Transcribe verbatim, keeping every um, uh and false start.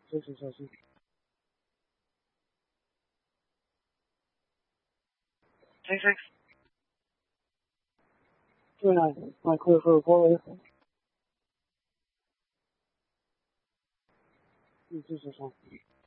这是消息。 J six。 对啊，麦克赫波维。嗯，这是啥？